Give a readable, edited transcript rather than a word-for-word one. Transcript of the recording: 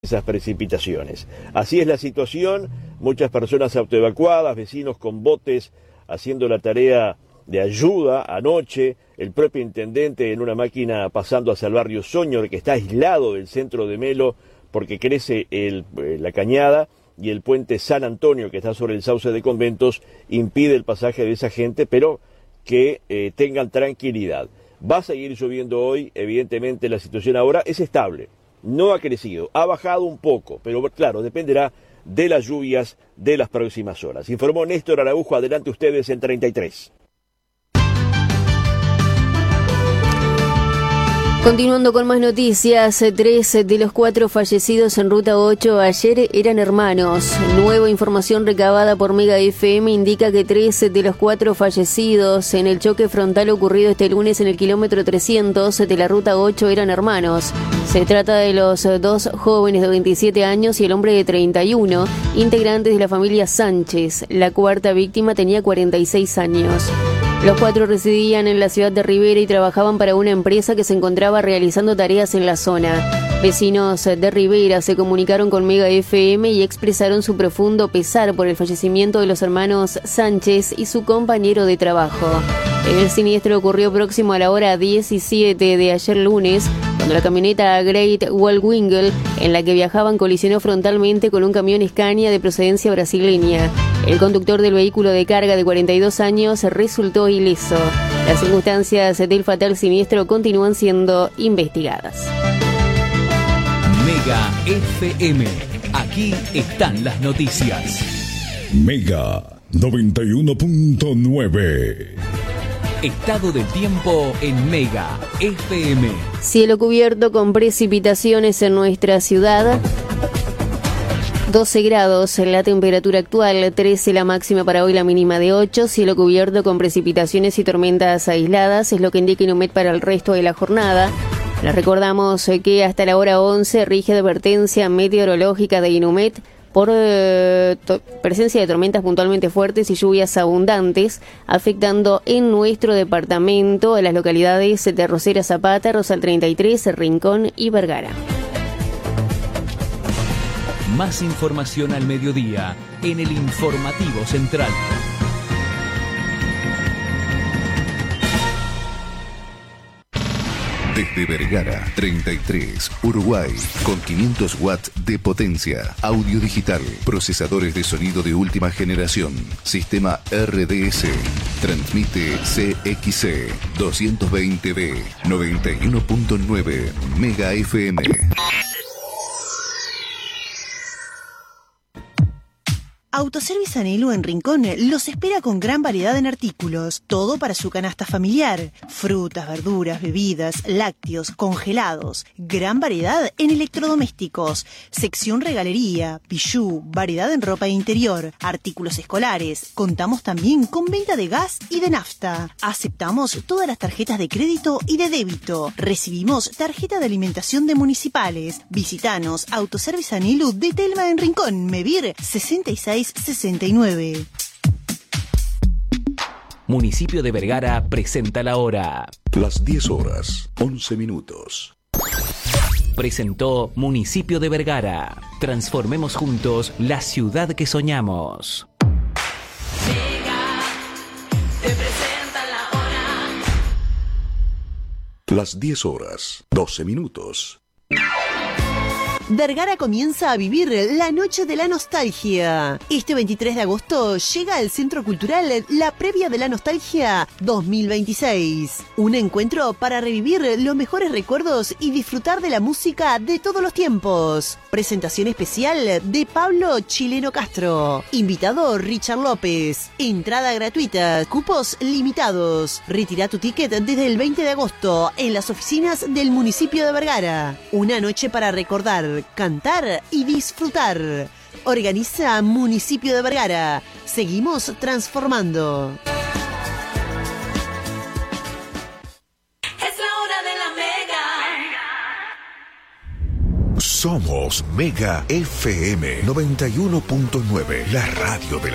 esas precipitaciones. Así es la situación, muchas personas autoevacuadas, vecinos con botes haciendo la tarea de ayuda anoche, el propio intendente en una máquina pasando hacia el barrio Soñor, que está aislado del centro de Melo porque crece la cañada, y el puente San Antonio, que está sobre el sauce de Conventos, impide el pasaje de esa gente, pero que tengan tranquilidad. Va a seguir lloviendo hoy, evidentemente la situación ahora es estable. No ha crecido, ha bajado un poco, pero claro, dependerá de las lluvias de las próximas horas. Informó Néstor Araujo, adelante ustedes en 33. Continuando con más noticias, 3 de los 4 fallecidos en Ruta 8 ayer eran hermanos. Nueva información recabada por Mega FM indica que 3 de los 4 fallecidos en el choque frontal ocurrido este lunes en el kilómetro 300 de la Ruta 8 eran hermanos. Se trata de los 2 jóvenes de 27 años y el hombre de 31, integrantes de la familia Sánchez. La cuarta víctima tenía 46 años. Los 4 residían en la ciudad de Rivera y trabajaban para una empresa que se encontraba realizando tareas en la zona. Vecinos de Rivera se comunicaron con Mega FM y expresaron su profundo pesar por el fallecimiento de los hermanos Sánchez y su compañero de trabajo. El siniestro ocurrió próximo a la hora 17 de ayer lunes, cuando la camioneta Great Wall Wingle, en la que viajaban, colisionó frontalmente con un camión Scania de procedencia brasileña. El conductor del vehículo de carga de 42 años resultó ileso. Las circunstancias del fatal siniestro continúan siendo investigadas. Mega FM. Aquí están las noticias. Mega 91.9. Estado del tiempo en Mega FM. Cielo cubierto con precipitaciones en nuestra ciudad. 12 grados la temperatura actual, 13 la máxima para hoy, la mínima de 8, cielo cubierto con precipitaciones y tormentas aisladas, es lo que indica Inumet para el resto de la jornada. Les recordamos que hasta la hora 11 rige advertencia meteorológica de Inumet por presencia de tormentas puntualmente fuertes y lluvias abundantes, afectando en nuestro departamento a las localidades de Rosera Zapata, Rosal 33, Rincón y Vergara. Más información al mediodía en el Informativo Central. Desde Vergara, 33, Uruguay, con 500 watts de potencia, audio digital, procesadores de sonido de última generación, sistema RDS, transmite CXC, 220B, 91.9, Mega FM. Autoservice Anhelo en Rincón los espera con gran variedad en artículos, todo para su canasta familiar, frutas, verduras, bebidas, lácteos, congelados, gran variedad en electrodomésticos, sección regalería, bijú, variedad en ropa interior, artículos escolares. Contamos también con venta de gas y de nafta. Aceptamos todas las tarjetas de crédito y de débito. Recibimos tarjeta de alimentación de municipales. Visitanos Autoservice Anhelo de Telma en Rincón, Mevir 6669. Municipio de Vergara presenta la hora. Las 10 horas, 11 minutos. Presentó Municipio de Vergara. Transformemos juntos la ciudad que soñamos. Mega, te presenta la hora. Las 10 horas, 12 minutos. Vergara comienza a vivir la Noche de la Nostalgia. Este 23 de agosto llega al Centro Cultural la Previa de la Nostalgia 2026. Un encuentro para revivir los mejores recuerdos y disfrutar de la música de todos los tiempos. Presentación especial de Pablo Chileno Castro. Invitado Richard López. Entrada gratuita. Cupos limitados. Retira tu ticket desde el 20 de agosto en las oficinas del municipio de Vergara. Una noche para recordar, cantar y disfrutar. Organiza Municipio de Vergara. Seguimos transformando. Es la hora de la Mega. Somos Mega FM 91.9, la radio de la